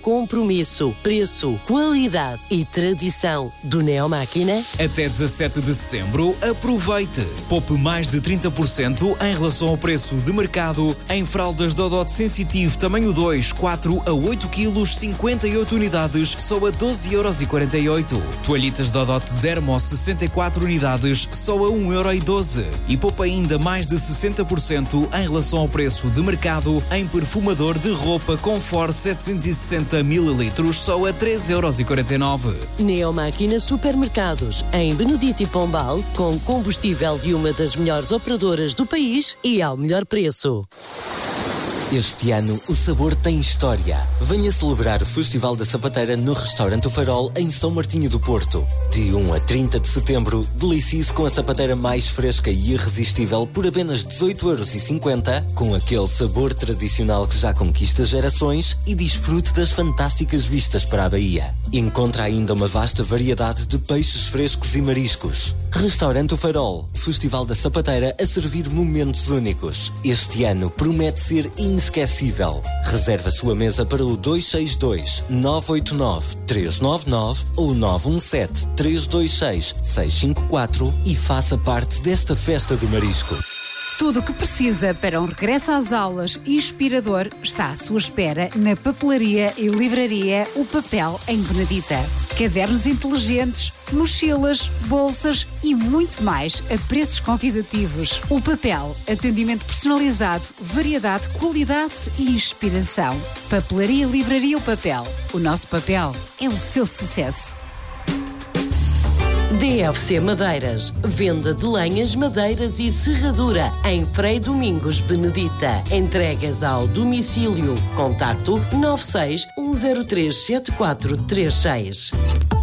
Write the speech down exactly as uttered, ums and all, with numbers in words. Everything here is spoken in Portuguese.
compromisso, preço, qualidade e tradição do Neomáquina? Até dezassete de setembro, aproveite! Poupe mais de trinta por cento em relação ao preço de mercado em fraldas Dodot Sensitive tamanho dois, quatro a oito quilos, cinquenta e oito unidades, só a doze euros e quarenta e oito. Toalhitas Dodot Dermo sessenta e quatro unidades, só a um euro e doze. E poupa ainda mais de sessenta por cento em relação ao preço de mercado em perfumador de roupa Comfort setecentos e sessenta mililitros, só a três euros e quarenta e nove. Neomáquina Supermercados, em Benedito e Pombal, com combustível de uma das melhores operadoras do país e ao melhor preço. Este ano o sabor tem história. Venha celebrar o Festival da Sapateira no Restaurante O Farol em São Martinho do Porto. De um a trinta de setembro, delicie-se com a sapateira mais fresca e irresistível por apenas dezoito euros e cinquenta, com aquele sabor tradicional que já conquista gerações, e desfrute das fantásticas vistas para a Baía. Encontra ainda uma vasta variedade de peixes frescos e mariscos. Restaurante O Farol, Festival da Sapateira a servir momentos únicos. Este ano promete ser inesquecível. Reserve a sua mesa para o dois seis dois, nove oito nove, três nove nove ou nove um sete, três dois seis, seis cinco quatro e faça parte desta festa do marisco. Tudo o que precisa para um regresso às aulas inspirador está à sua espera na papelaria e livraria O Papel em Benedita. Cadernos inteligentes, mochilas, bolsas e muito mais a preços convidativos. O Papel, atendimento personalizado, variedade, qualidade e inspiração. Papelaria e livraria O Papel. O nosso papel é o seu sucesso. D F C Madeiras, venda de lenhas, madeiras e serradura em Frei Domingos Benedita. Entregas ao domicílio. Contacto nove seis um zero três sete quatro três seis.